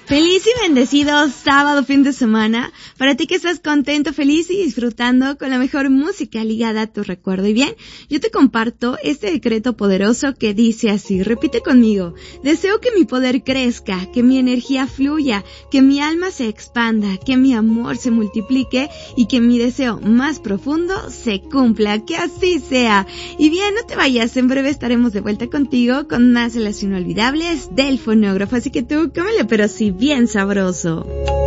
Feliz y bendecido sábado, fin de semana, para ti que estás contento, feliz y disfrutando con la mejor música ligada a tu recuerdo. Y bien, yo te comparto este decreto poderoso que dice así, repite conmigo: deseo que mi poder crezca, que mi energía fluya, que mi alma se expanda, que mi amor se multiplique y que mi deseo más profundo se cumpla, que así sea. Y bien, no te vayas, en breve estaremos de vuelta contigo con más de las inolvidables del fonógrafo, así que tú cómele pero sí bien sabroso.